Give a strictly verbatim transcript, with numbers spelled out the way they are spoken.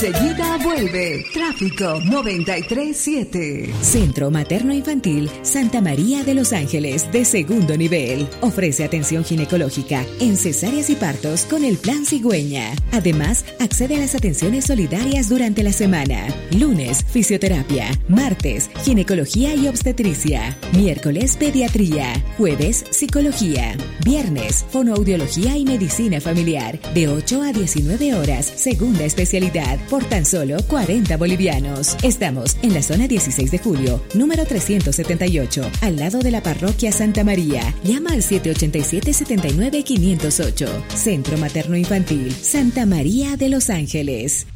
Seguida vuelve Tráfico noventa y tres siete. Centro Materno Infantil Santa María de los Ángeles de segundo nivel. Ofrece atención ginecológica en cesáreas y partos con el Plan Cigüeña. Además, accede a las atenciones solidarias durante la semana. Lunes, fisioterapia. Martes, ginecología y obstetricia. Miércoles, pediatría. Jueves, psicología. Viernes, fonoaudiología y medicina familiar. De ocho a diecinueve horas, segunda especialidad. Por tan solo cuarenta bolivianos. Estamos en la zona dieciséis de julio, número trescientos setenta y ocho, al lado de la parroquia Santa María. Llama al siete ocho siete, siete nueve cinco cero ocho. Centro Materno Infantil Santa María de los Ángeles.